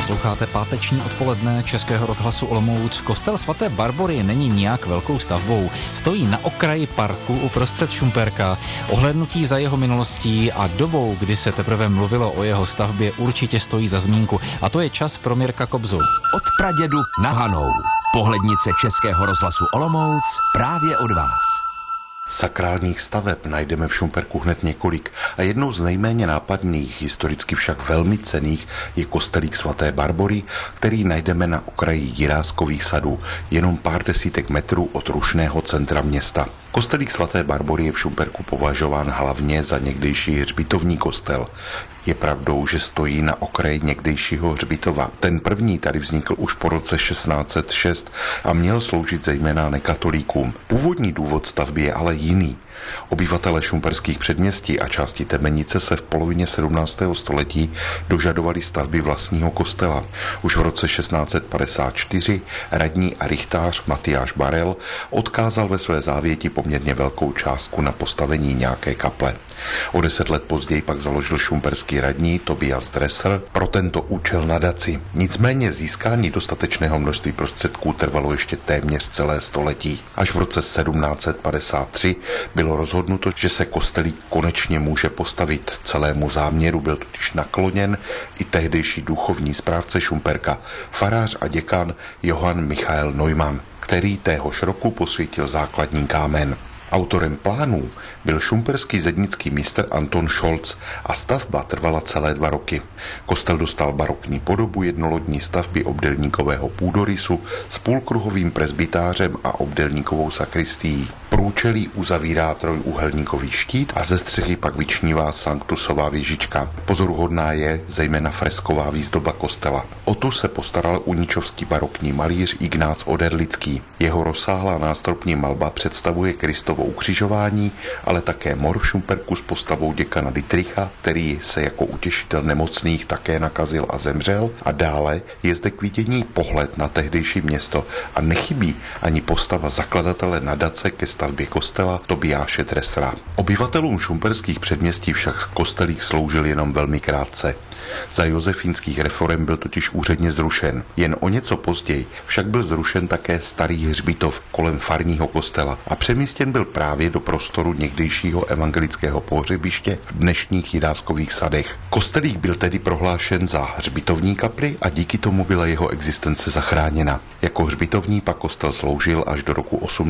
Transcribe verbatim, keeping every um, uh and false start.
Posloucháte páteční odpoledne Českého rozhlasu Olomouc. Kostel svaté Barbory není nijak velkou stavbou. Stojí na okraji parku uprostřed Šumperka. Ohlédnutí za jeho minulostí a dobou, kdy se teprve mluvilo o jeho stavbě, určitě stojí za zmínku. A to je čas pro Mirka Kobzu. Od pradědu na Hanou. Pohlednice Českého rozhlasu Olomouc právě od vás. Sakrálních staveb najdeme v Šumperku hned několik a jednou z nejméně nápadných, historicky však velmi cenných, je kostelík svaté Barbory, který najdeme na okraji Jiráskových sadů, jenom pár desítek metrů od rušného centra města. Kostelík svaté Barbory je v Šumperku považován hlavně za někdejší hřbitovní kostel. Je pravdou, že stojí na okraji někdejšího hřbitova. Ten první tady vznikl už po roce šestnáct set šest a měl sloužit zejména nekatolíkům. Původní důvod stavby je ale jiný. Obyvatelé šumperských předměstí a části Temenice se v polovině sedmnáctého století dožadovali stavby vlastního kostela. Už v roce šestnáct set padesát čtyři radní a rychtář Matyáš Barel odkázal ve své závěti poměrně velkou částku na postavení nějaké kaple. O deset let později pak založil šumperský radní Tobias Dresser pro tento účel nadaci. Nicméně získání dostatečného množství prostředků trvalo ještě téměř celé století. Až v roce sedmnáct set padesát tři bylo rozhodnuto, že se kostelík konečně může postavit. Celému záměru byl totiž nakloněn i tehdejší duchovní správce Šumperka, farář a děkan Johann Michael Neumann, který téhož roku posvětil základní kámen. Autorem plánů byl šumperský zednický mistr Anton Scholz a stavba trvala celé dva roky. Kostel dostal barokní podobu jednolodní stavby obdélníkového půdorysu s půlkruhovým presbytářem a obdélníkovou sakristií. Průčelí uzavírá trojúhelníkový štít a ze střechy pak vyčnívá sanktusová věžička. Pozoruhodná je zejména fresková výzdoba kostela. O tu se postaral uničovský barokní malíř Ignác Oderlický. Jeho rozsáhlá nástropní malba představuje Kristovo ukřižování, ale také mor v Šumperku s postavou děkana Dietricha, který se jako utěšitel nemocných také nakazil a zemřel, a dále je zde k vidění pohled na tehdejší město a nechybí ani postava zakladatele nadace ke stavbě kostela Tobiáše Dressera. Obyvatelům šumperských předměstí však kostelík sloužil jenom velmi krátce. Za josefínských reforem byl totiž úředně zrušen. Jen o něco později však byl zrušen také starý hřbitov kolem farního kostela a přemístěn byl právě do prostoru někdejšího evangelického pohřebiště v dnešních Jiráskových sadech. Kostelík byl tedy prohlášen za hřbitovní kapli a díky tomu byla jeho existence zachráněna. Jako hřbitovní pak kostel sloužil až do roku osmnáct